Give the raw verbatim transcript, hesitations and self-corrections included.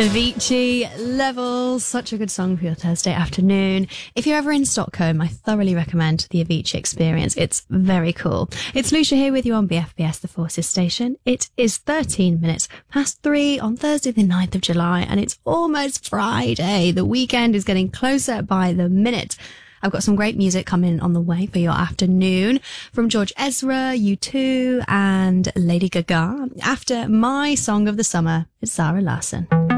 Avicii, Levels, such a good song for your Thursday afternoon. If you're ever in Stockholm, I thoroughly recommend the Avicii experience. It's very cool. It's Lucia here with you on B F B S The Forces Station. It is thirteen minutes past three on Thursday the ninth of July, and it's almost Friday. The weekend is getting closer by the minute. I've got some great music coming on the way for your afternoon from George Ezra, U two, and Lady Gaga. After my song of the summer, it's Zara Larsson.